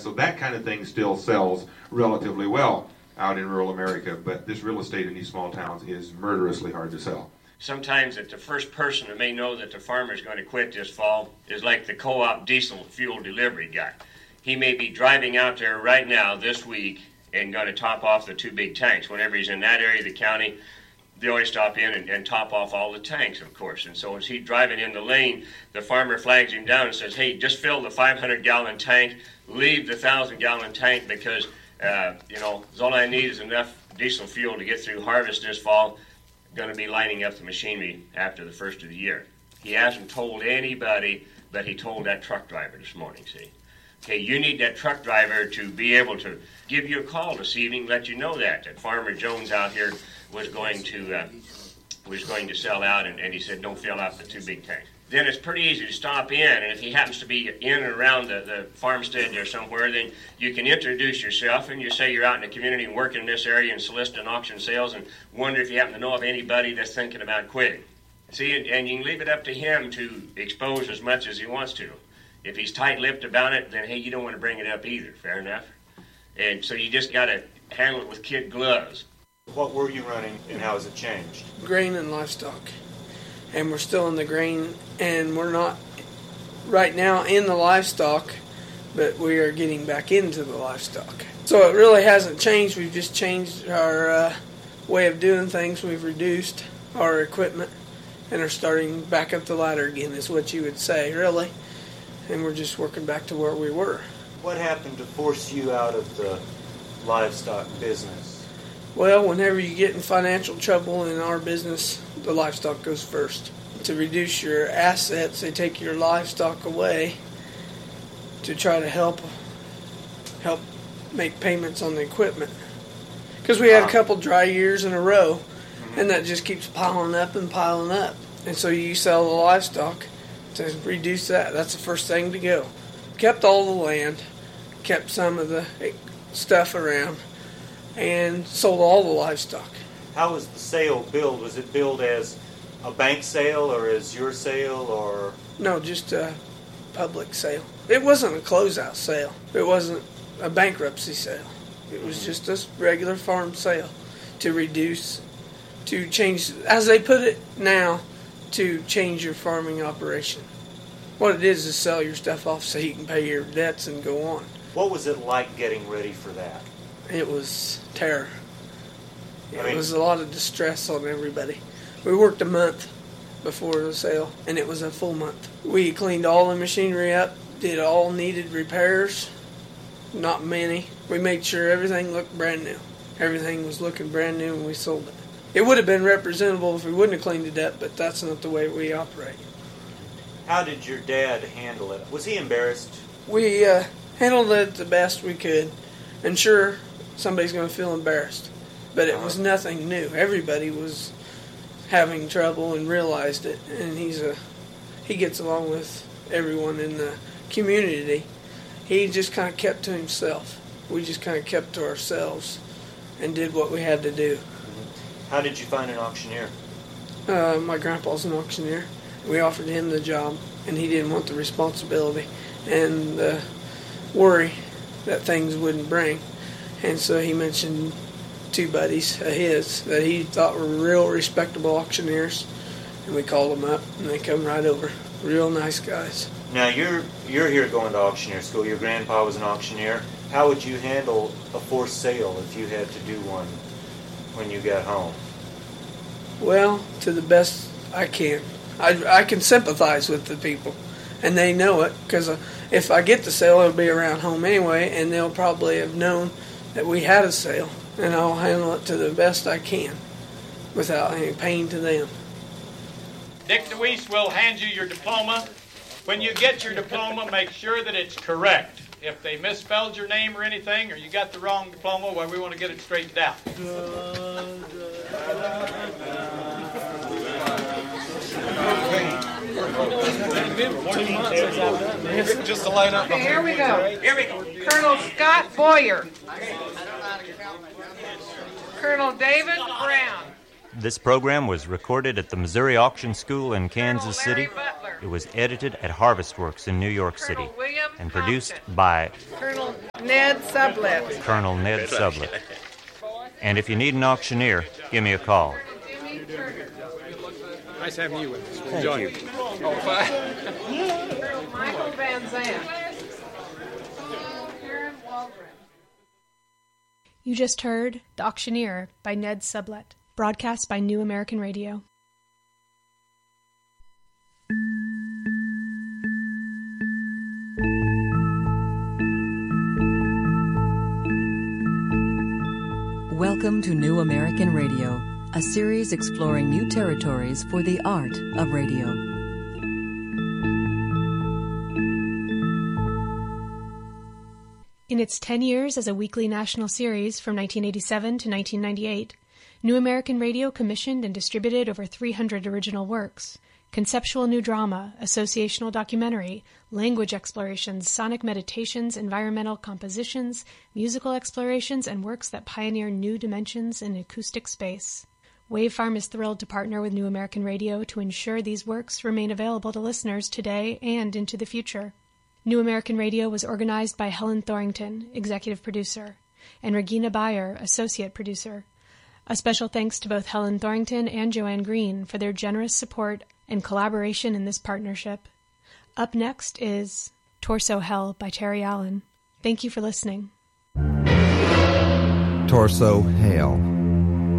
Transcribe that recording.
So that kind of thing still sells relatively well out in rural America, but this real estate in these small towns is murderously hard to sell. Sometimes that the first person that may know that the farmer is going to quit this fall is like the co-op diesel fuel delivery guy. He may be driving out there right now this week and going to top off the 2 big tanks. Whenever he's in that area of the county, they always stop in and top off all the tanks, of course. And so as he's driving in the lane, the farmer flags him down and says, hey, just fill the 500-gallon tank, leave the 1,000-gallon tank because, all I need is enough diesel fuel to get through harvest this fall. Going to be lining up the machinery after the first of the year. He hasn't told anybody, but he told that truck driver this morning, see. Okay, you need that truck driver to be able to give you a call this evening, let you know that Farmer Jones out here was going to sell out, and he said, don't fill out the 2 big tanks. Then it's pretty easy to stop in, and if he happens to be in and around the farmstead there somewhere, then you can introduce yourself, and you say you're out in the community and working in this area and soliciting auction sales, and wonder if you happen to know of anybody that's thinking about quitting. See, and you can leave it up to him to expose as much as he wants to. If he's tight-lipped about it, then, hey, you don't want to bring it up either, fair enough? And so you just got to handle it with kid gloves. What were you running, and how has it changed? Grain and livestock. And we're still in the grain, and we're not right now in the livestock, but we are getting back into the livestock. So it really hasn't changed. We've just changed our way of doing things. We've reduced our equipment and are starting back up the ladder again, is what you would say, really. And we're just working back to where we were. What happened to force you out of the livestock business? Well, whenever you get in financial trouble in our business, the livestock goes first. To reduce your assets, they take your livestock away to try to help make payments on the equipment. Because we had a couple dry years in a row, and that just keeps piling up and piling up. And so you sell the livestock to reduce that. That's the first thing to go. Kept all the land, kept some of the stuff around, and sold all the livestock. How was the sale billed? Was it billed as a bank sale or as your sale or? No, just a public sale. It wasn't a closeout sale. It wasn't a bankruptcy sale. It was just a regular farm sale to change, as they put it now, to change your farming operation. What it is sell your stuff off so you can pay your debts and go on. What was it like getting ready for that? It was terror. It was a lot of distress on everybody. We worked a month before the sale, and it was a full month. We cleaned all the machinery up, did all needed repairs, not many. We made sure everything looked brand new. Everything was looking brand new when we sold it. It would have been representable if we wouldn't have cleaned it up, but that's not the way we operate. How did your dad handle it? Was he embarrassed? We handled it the best we could, and sure, somebody's going to feel embarrassed. But it was nothing new. Everybody was having trouble and realized it, and he gets along with everyone in the community. He just kind of kept to himself. We just kind of kept to ourselves and did what we had to do. How did you find an auctioneer? My grandpa's an auctioneer. We offered him the job, and he didn't want the responsibility and the worry that things wouldn't bring. And so he mentioned 2 buddies of his that he thought were real respectable auctioneers, and we called them up, and they come right over. Real nice guys. Now, you're here going to auctioneer school. Your grandpa was an auctioneer. How would you handle a forced sale if you had to do one when you got home? Well, to the best I can. I can sympathize with the people, and they know it, because if I get the sale, it'll be around home anyway, and they'll probably have known that we had a sale, and I'll handle it to the best I can without any pain to them. Dick DeWeese will hand you your diploma. When you get your diploma, make sure that it's correct. If they misspelled your name or anything, or you got the wrong diploma, well, we want to get it straightened out. Just to line up. Okay, here we go. Colonel Scott Boyer. Colonel David Brown. This program was recorded at the Missouri Auction School in Kansas City. It was edited at Harvest Works in New York City. and produced by Colonel Ned Sublett. Colonel Ned Sublett. And if you need an auctioneer, give me a call. Nice having you with us. Thank you. Colonel Michael Van Zandt. Karen Waldron. You just heard The Auctioneer by Ned Sublett, broadcast by New American Radio. Welcome to New American Radio, a series exploring new territories for the art of radio. In its 10 years as a weekly national series from 1987 to 1998, New American Radio commissioned and distributed over 300 original works. Conceptual new drama, associational documentary, language explorations, sonic meditations, environmental compositions, musical explorations, and works that pioneer new dimensions in acoustic space. Wave Farm is thrilled to partner with New American Radio to ensure these works remain available to listeners today and into the future. New American Radio was organized by Helen Thorington, executive producer, and Regina Bayer, associate producer. A special thanks to both Helen Thorington and Joanne Green for their generous support and collaboration in this partnership. Up next is Torso Hell by Terry Allen. Thank you for listening. Torso Hell.